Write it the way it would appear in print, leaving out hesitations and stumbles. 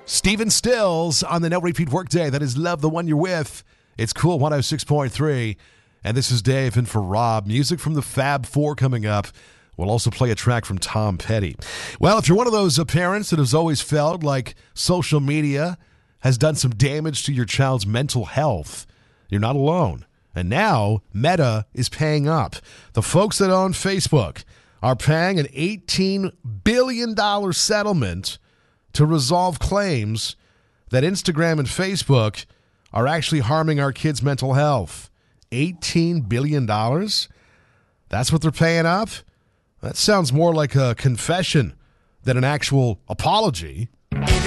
Stephen Stills on the No Repeat Workday. That is Love the One You're With. It's Cool 106.3. And this is Dave in for Rob. Music from the Fab Four coming up. We'll also play a track from Tom Petty. Well, if you're one of those parents that has always felt like social media has done some damage to your child's mental health, you're not alone. And now Meta is paying up. The folks that own Facebook are paying an $18 billion settlement to resolve claims that Instagram and Facebook are actually harming our kids' mental health. $18 billion? That's what they're paying up? That sounds more like a confession than an actual apology.